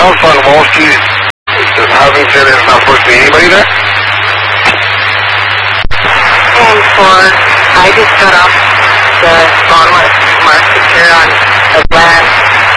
house on Wall Street, Huffington, there's not supposed to be anybody there? And I just got off the gauntlet market here on the land